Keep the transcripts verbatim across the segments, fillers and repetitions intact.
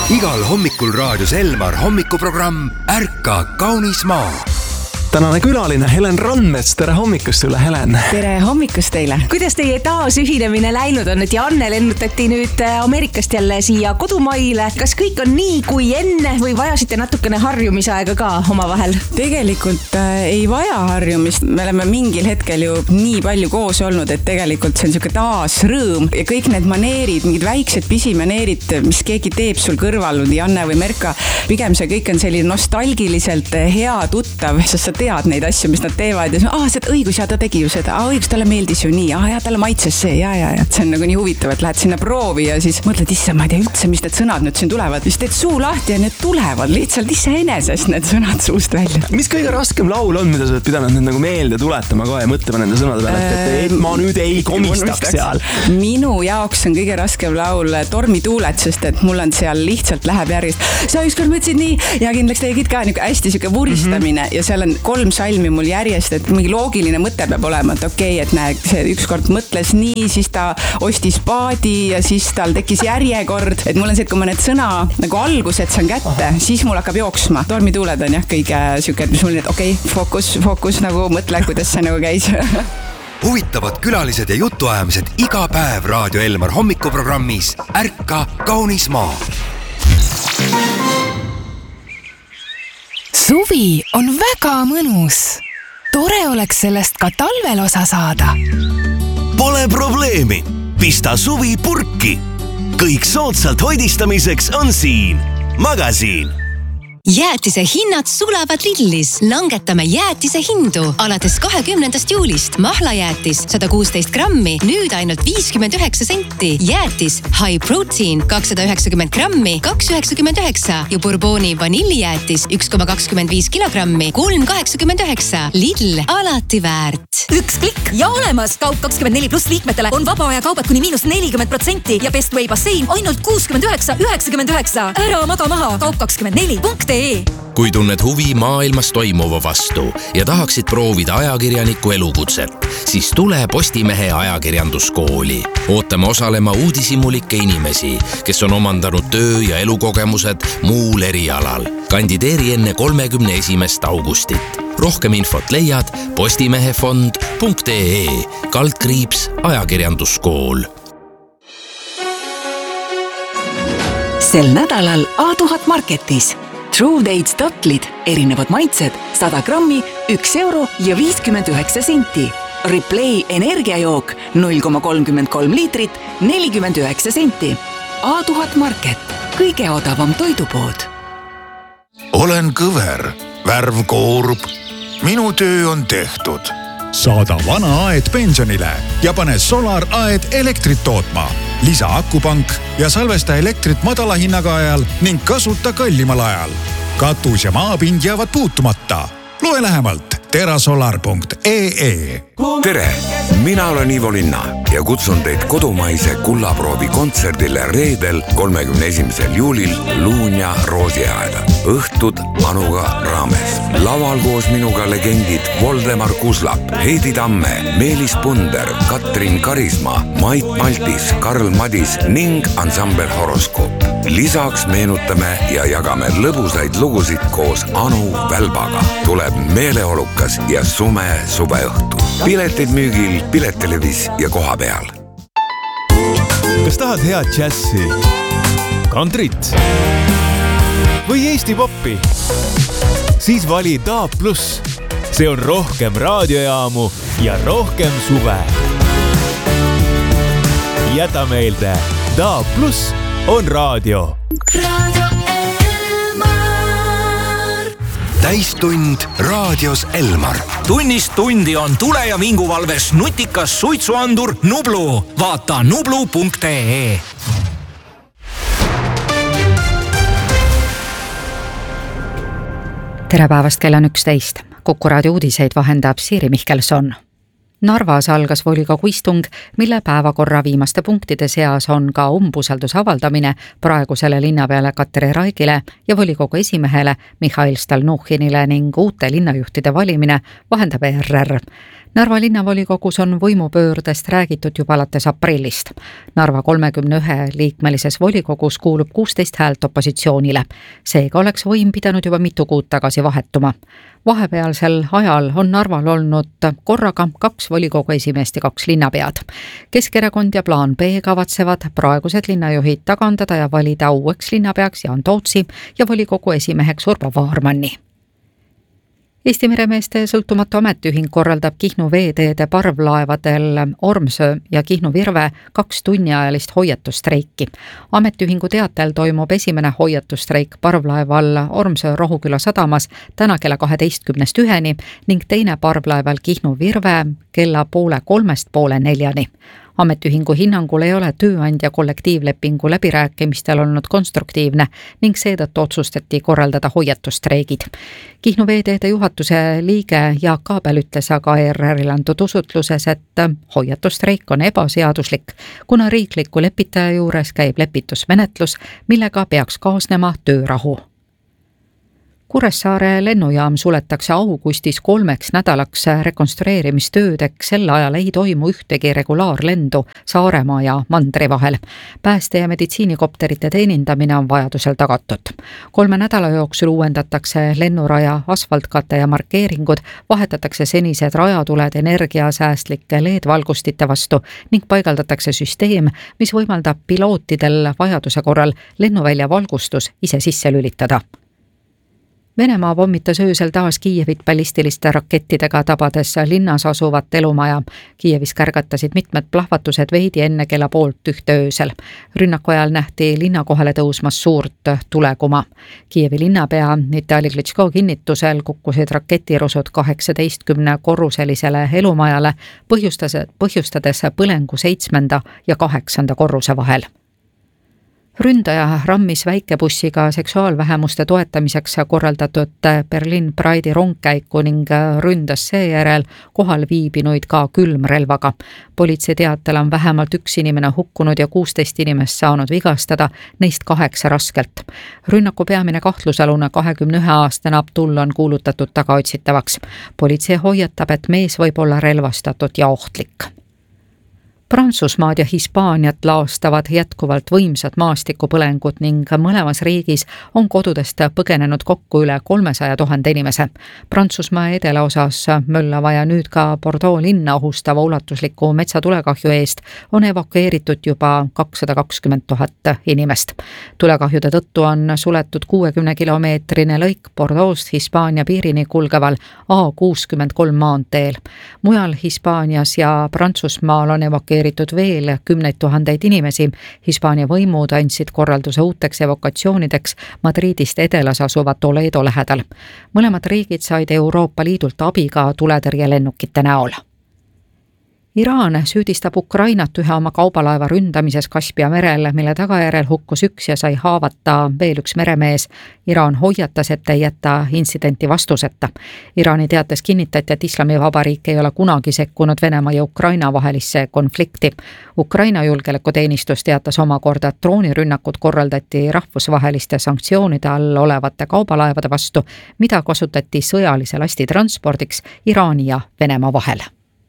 igal hommikul raadios Elmar hommikuprogramm Ärka kaunis maa. Tänane külaline Helen Randmets, tere hommikust sulle, Helen. Tere hommikust teile. Kuidas teie taas ühinemine läinud on, et Janne lennutati nüüd Ameerikast jälle siia kodumaile? Kas kõik on nii kui enne või vajasite natukene harjumisaega ka oma vahel? Tegelikult äh, ei vaja harjumist. Me oleme mingil hetkel ju nii palju koos olnud, et tegelikult see on siuke taas rõõm ja kõik need maneerid, mingid väiksed pisimaneerid, mis keegi teeb sul kõrval, Janne või Merka, pigem see kõik on selline nostalgiliselt hea tuttav, sest sa tead neid asju, mis nad teevad ja ah, see õigus ja ta tegi ju seda, ah, õigus talle meeldis ju nii, ah, ja talle maitses see ja, ja, ja see on nagu nii huvitav, et lähed sinna proovi ja siis mõtled, issa, ma ei tea üldse, mis need sõnad nüüd siin tulevad, siis teed suu lahti ja need tulevad lihtsalt iseenesest need sõnad suust välja. Mis kõige raskem laul on, mida sa oled pidanud nüüd nagu meelde tuletama ka ja mõtlema nende sõnade peale, et, et ma nüüd ei komistaks seal? Minu jaoks on kõige raskem laul Tormituuled, sest et mul on seal lihtsalt läheb järjest, sa ükskord mõtlesid nii ja kindlaks tegid ka nagu hästi siuke vuristamine mm-hmm. ja seal on kolm salmi mul järjest, et mingi loogiline mõte peab olema, et okei, okay, et näe, see ükskord mõtles nii, siis ta ostis paadi ja siis tal tekkis järjekord, et mul on see, et kui ma need sõna nagu algused saan kätte, siis mul hakkab jooksma. Tormituuled on jah kõige siuke, et mis mul nüüd, okei, okay, fookus, fookus nagu mõtle, kuidas see nagu käis. Huvitavad külalised ja jutuajamised iga päev Raadio Elmar hommikuprogrammis Ärka kaunis maa. Suvi on väga mõnus. Tore oleks sellest ka talvel osa saada. Pole probleemi. Pista suvi purki. Kõik soodsalt hoidistamiseks on siin. Magasiin. Jäätise hinnad sulavad Lidlis. Langetame jäätise hindu. Alates kahekümnendast juulist mahlajäätis sada kuusteist grammi, nüüd ainult viiskümmend üheksa senti. Jäätis High Protein kakssada üheksakümmend grammi, kaks üheksakümmend üheksa ja Bourboni vanillijäätis üks koma kakskümmend viis kilogrammi, kolm kaheksakümmend üheksa. Lidl, alati väärt. Üks klikk ja olemas. Kaup kakskümmend neli pluss liikmetele on vaba aja kaubad kuni miinus nelikümmend protsenti ja Best Way bassein ainult kuuskümmend üheksa üheksakümmend üheksa. Ära maga maha. Kaup kakskümmend neli punkt ee. Kui tunned huvi maailmas toimuva vastu ja tahaksid proovida ajakirjaniku elukutset, siis tule Postimehe ajakirjanduskooli. Ootame osalema uudishimulike inimesi, kes on omandanud töö- ja elukogemused muul erialal. Kandideeri enne kolmekümne esimest augustit. Rohkem infot leiad postimehefond punkt ee kaldkriips ajakirjanduskool. Sel nädalal A tuhat Marketis. True Dates tatlid, erinevad maitsed, sada grammi, üks euro ja viiskümmend üheksa senti. Replay energiajook, null koma kolmkümmend kolm liitrit, nelikümmend üheksa senti. A tuhat Market, kõige odavam toidupood. Olen kõver, värv koorub. Minu töö on tehtud. Saada vana aed pensionile ja pane Solar aed elektrit tootma. Lisa akupank ja salvesta elektrit madala hinnaga ajal ning kasuta kallimal ajal. Katus ja maapind jäävad puutumata. Loe lähemalt terasolar punkt ee. Tere, mina olen Ivo Linna ja kutsun teid kodumaise kullaproovi kontserdile reedel kolmekümne esimesel juulil Luunja Roosiaeda. Õhtud Anuga raames. Laval koos minuga legendid Voldemar Kuslap, Heidi Tamme, Meelis Punder, Katrin Karisma, Mait Maltis, Karl Madis ning ansambel Horoskoop. Lisaks meenutame ja jagame lõbusaid lugusid koos Anu Välbaga. Tuleb meeleolukas ja sume suveõhtu. Piletid müügil Piletelevis ja koha peal. Kas tahad head džässi, kantrit või Eesti poppi? Siis vali Daab Plus. See on rohkem raadiojaamu ja rohkem suve. Jäta meelde, Daab Plus on raadio. Raadio Elmar. Täistund raadios Elmar. Tunnist tundi on tule- ja vinguvalves nutikas suitsuandur Nublu. Vaata nublu punkt ee. Tere päevast, kell on üksteist. Kuku raadio uudiseid vahendab Siiri Mihkelson. Narvas algas volikogu istung, mille päevakorra viimaste punktide seas on ka umbusalduse avaldamine praegusele linnapeale Katri Raigile ja volikogu esimehele Mihhail Stalnuhhinile ning uute linnajuhtide valimine vahendab E R R. Narva linnavolikogus on võimupöördest räägitud juba alates aprillist. Narva kolmekümne ühe liikmelises volikogus kuulub kuusteist häält opositsioonile. Seega oleks võim pidanud juba mitu kuud tagasi vahetuma. Vahepealsel ajal on Narval olnud korraga kaks volikogu esimeest ja kaks linnapead. Keskerakond ja plaan B kavatsevad praegused linnajuhid tagandada ja valida uueks linnapeaks Jaan Tootsi ja volikogu esimeheks Urvo Vaarmanni. Eesti meremeeste sõltumatu ametiühing korraldab Kihnu veeteede parvlaevadel Ormsöö ja Kihnu Virve kaks tunniajalist hoiatustreiki. Ametiühingu teatel toimub esimene hoiatustreik parvlaeval Ormsöö Rohuküla sadamas täna kella kaheteistkümnest üheni ning teine parvlaeval Kihnu Virve kella poole kolmest poole neljani. Ametiühingu hinnangul ei ole tööandja kollektiivlepingu läbirääkimistel olnud konstruktiivne ning seetõttu otsustati korraldada hoiatustreigid. Kihnu veeteede juhatuse liige Jaak Kaabel ütles aga E R R-il antud usutluses, et hoiatustreik on ebaseaduslik, kuna riikliku lepitaja juures käib lepitusmenetlus, millega peaks kaasnema töörahu. Kuressaare lennujaam suletakse augustis kolmeks nädalaks rekonstrueerimistöödeks, sel ajal ei toimu ühtegi regulaarlendu Saaremaa ja Mandri vahel. Pääste- ja meditsiinikopterite teenindamine on vajadusel tagatud. Kolme nädala jooksul uuendatakse lennuraja asfaltkate ja markeeringud, vahetatakse senised rajatuled energiasäästlike L E D-valgustite vastu ning paigaldatakse süsteem, mis võimaldab pilootidel vajaduse korral lennuvälja valgustus ise sisse lülitada. Venemaa pommitas öösel taas Kiievit ballistiliste rakettidega tabades linnas asuvat elumaja. Kiievis kärgatasid mitmed plahvatused veidi enne kella poolt ühte öösel. Rünnaku ajal nähti linna kohale tõusmas suurt tulekuma. Kiievi linnapea Vitali Klitschko kinnitusel kukkusid raketirusud kaheksateistkümne korruselisele elumajale, põhjustades põlengu seitsmenda ja kaheksanda korruse vahel. Ründaja rammis väikebussiga seksuaalvähemuste toetamiseks korraldatud Berliin Pride'i rongkäiku ning ründas seejärel kohal viibinuid ka külmrelvaga. Politsei teatel on vähemalt üks inimene hukkunud ja kuusteist inimest saanud vigastada, neist kaheksa raskelt. Rünnaku peamine kahtlusalune kahekümne ühe aastane Abdul on kuulutatud tagaotsitavaks. Politsei hoiatab, et mees võib olla relvastatud ja ohtlik. Prantsusmaad ja Hispaaniat laastavad jätkuvalt võimsad maastikupõlengud ning mõlemas riigis on kodudest põgenenud kokku üle kolmesaja tuhande inimese. Prantsusmaa edelaosas möllava ja nüüd ka Bordeaux linna ohustava ulatusliku metsatulekahju eest on evakueeritud juba kakssada kakskümmend tuhat inimest. Tulekahjude tõttu on suletud kuuekümne kilomeetrine lõik Bordeaux'st Hispaania piirini kulgeval A kuuskümmend kolm maanteel. Mujal Hispaanias ja Prantsusmaal on evakueeritud veel kümneid tuhandeid inimesi. Hispaania võimud andsid korralduse uuteks evakatsioonideks Madridist edelas asuva Toledo lähedal. Mõlemad riigid said Euroopa Liidult abiga tuletõrjelennukite näol. Iraan süüdistab Ukrainat ühe oma kaubalaeva ründamises Kaspia merel, mille tagajärel hukkus üks ja sai haavata veel üks meremees. Iraan hoiatas, et ei jätta intsidenti vastuseta. Iraani teates kinnitati, et Islamivabariik ei ole kunagi sekkunud Venemaa ja Ukraina vahelisse konflikti. Ukraina julgeolekuteenistus teatas omakorda, et droonirünnakud korraldati rahvusvaheliste sanktsioonide all olevate kaubalaevade vastu, mida kasutati sõjalise lasti transpordiks Iraani ja Venemaa vahel.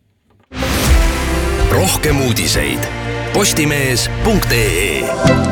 Rohkem uudiseid postimees punkt ee.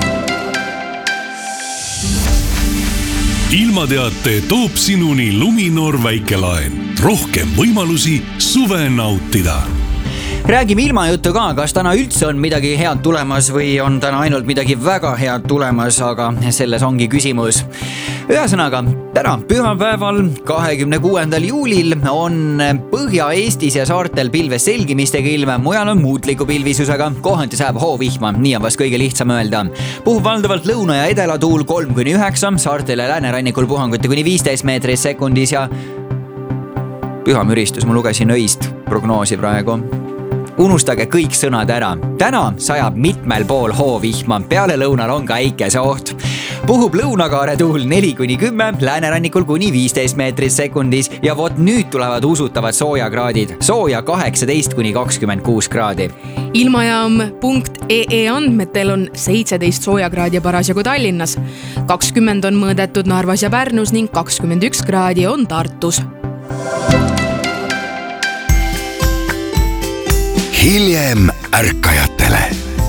Ilmateate toob sinuni Luminor väikelaen. Rohkem võimalusi suve nautida. Räägime ilmajuttu ka, kas täna üldse on midagi head tulemas või on täna ainult midagi väga head tulemas, aga selles ongi küsimus. Ühesõnaga, täna pühapäeval kahekümne kuuendal juulil on Põhja-Eestis ja saartel pilves selgimistega ilme, mujal on muutliku pilvisusega, kohati sajab hoovihma, nii on vast kõige lihtsam öelda. Puhub valdavalt lõuna- ja edelatuul kolm kuni üheksa, saartel ja läänerannikul puhanguti kuni viisteist meetrit sekundis ja pühamüristus, ma lugesin öist prognoosi praegu. Unustage kõik sõnad ära. Täna sajab mitmel pool hoovihma, peale lõunal on ka äikese oht. puhub lõunakaare tuul neli kuni kümme, läänerannikul kuni viisteist meetrit sekundis ja vot nüüd tulevad usutavad soojakraadid. Sooja kaheksateist kuni kakskümmend kuus kraadi. Ilmajaam punkt ee ee andmetel on seitseteist soojakraadi parasjagu Tallinnas. kakskümmend on mõõdetud Narvas ja Pärnus ning kakskümmend üks kraadi on Tartus. Hiljem ärkajatele.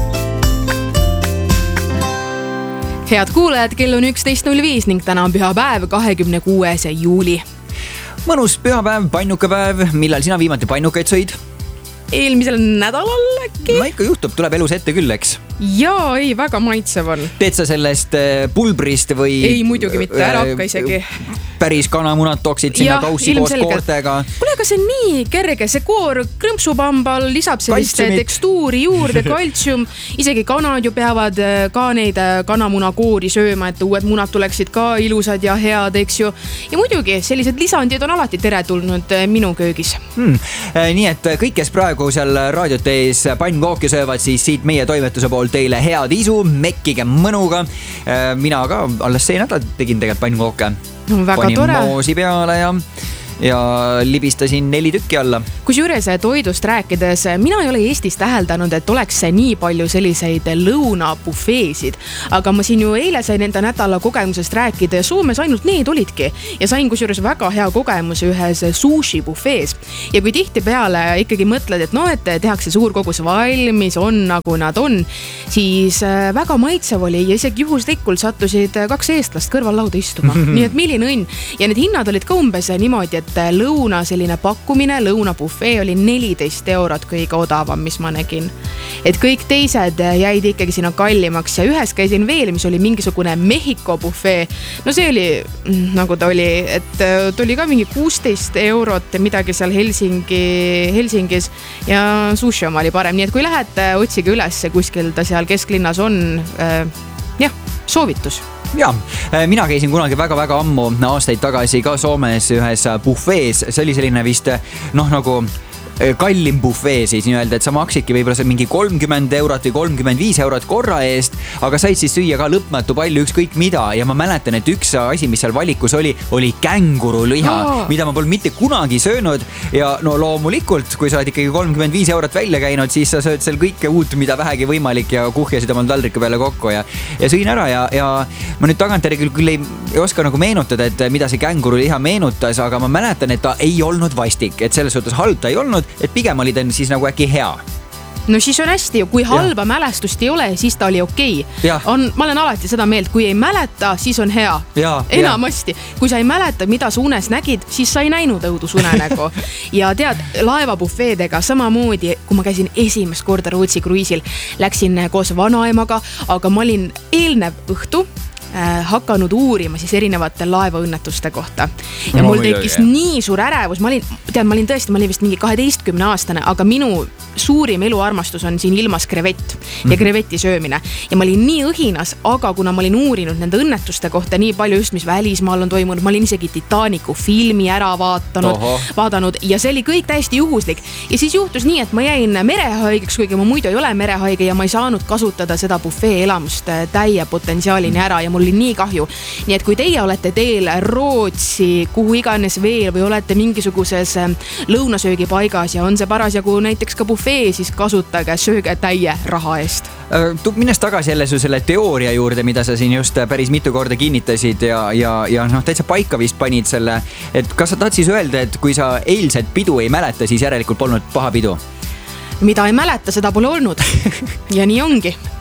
Head kuulajad, kell on üksteist null viis ning täna on pühapäev kahekümne kuues juuli. Mõnus pühapäev, pannukapäev. Millal sina viimati pannukaid sõid? Eelmisel nädalal äkki? No ikka juhtub, tuleb elus ette küll, eks? Jaa, ei, väga maitsev on. Teed sa sellest pulbrist või... Ei, muidugi mitte, ära hakka isegi. Päris kanamunad toksid sinna ja, kaussi koos koortega. Kuule, aga see on nii kerge, see koor krõmpsupambal lisab sellist Kaltsiumit. tekstuuri juurde, kaltsium. Isegi kanad ju peavad ka neid kanamuna koori sööma, et uued munad tuleksid ka ilusad ja head, eks ju. Ja muidugi, sellised lisandid on alati teretulnud minu köögis. Hmm. Nii et kõik, kes praegu seal raadiote ees pannkooki söövad, siis siit meie toimetuse pool teile head isu, mekkige mõnuga. Mina ka alles see nädal tegin tegelikult pannkooke. Väga Panin tore. moosi peale ja, ja libistasin neli tükki alla. Kusjuures toidust rääkides, mina ei ole Eestis täheldanud, et oleks nii palju selliseid lõunabufeesid. Aga ma siin ju eile sain enda nädala kogemusest rääkida ja Soomes ainult need olidki. Ja sain kusjuures väga hea kogemus ühes sushi bufees. Ja kui tihti peale ikkagi mõtled, et no, et tehakse suur kogus valmis, on nagu nad on, siis väga maitsev oli ja isegi juhuslikult sattusid kaks eestlast kõrval lauda istuma. Nii et milline õnn. Ja need hinnad olid ka umbes niimoodi, et lõuna selline pakkumine, lõunabufee oli neliteist eurot kõige odavam, mis ma nägin. Et kõik teised jäid ikkagi sinna kallimaks ja ühes käisin veel, mis oli mingisugune Mehhiko bufee. No see oli, nagu ta oli, et ta oli ka mingi kuusteist eurot midagi seal Helsingi, Helsingis ja sushi oma oli parem. Nii et kui lähete, otsige üles kuskil ta seal kesklinnas on, äh, jah, soovitus. Ja, mina käisin kunagi väga-väga ammu aastaid tagasi ka Soomes ühes bufees. See oli selline vist, noh nagu kallim bufee siis nii-öelda, et sa maksidki võib-olla see mingi kolmkümmend eurot või kolmkümmend viis eurot korra eest, aga said siis süüa ka lõpmatu palju ükskõik mida ja ma mäletan, et üks asi, mis seal valikus oli, oli känguruliha, oh. mida ma pole mitte kunagi söönud ja no loomulikult, kui sa oled ikkagi kolmkümmend viis eurot välja käinud, siis sa sööd seal kõike uut, mida vähegi võimalik ja kuhjasid oma taldriku peale kokku ja, ja sõin ära ja, ja ma nüüd tagantjärgi küll, küll ei, ei oska nagu meenutada, et mida see känguruliha meenutas, aga ma mäletan, et ta ei olnud vastik, et selles suhtes halb ta ei olnud, et pigem oli ta siis nagu äkki hea. No siis on hästi, kui halba ja. mälestust ei ole, siis ta oli okei. On, ma olen alati seda meelt, kui ei mäleta, siis on hea. Ja, enamasti. Ja. Kui sa ei mäleta, mida sa unes nägid, siis sa ei näinud õudusunenägu. Ja tead, laevabufeedega samamoodi, kui ma käisin esimest korda Rootsi kruiisil, läksin koos vanaemaga, aga ma olin eelnev õhtu hakanud uurima siis erinevate laevaõnnetuste kohta. Ja mul tekkis nii suur ärevus. Ma olin, tead, ma olin tõesti, ma olin vist mingi kaheteistkümne aastane, aga minu suurim eluarmastus on siin ilmas krevett ja kreveti söömine. Ja ma olin nii õhinas, aga kuna ma olin uurinud nende õnnetuste kohta nii palju just, mis välismaal on toimunud, ma olin isegi Titanicu filmi ära vaatanud, vaadanud ja see oli kõik täiesti juhuslik. Ja siis juhtus nii, et ma jäin merehaigeks, kuigi ma muidu ei ole merehaige ja ma ei saanud kasutada seda bufee elamust täie potentsiaalini ära ja mul oli nii kahju. Nii et kui teie olete teel Rootsi, kuhu iganes veel või olete mingisuguses lõunasöögi paigas ja on see parasjagu näiteks ka bufee, siis kasutage sööge täie raha eest. Minnes tagasi jälle su selle teooria juurde, mida sa siin just päris mitu korda kinnitasid ja, ja, ja noh, täitsa paika vist panid selle, et kas sa tahad siis öelda, et kui sa eilset pidu ei mäleta, siis järelikult polnud paha pidu? Mida ei mäleta, seda pole olnud. Ja nii ongi.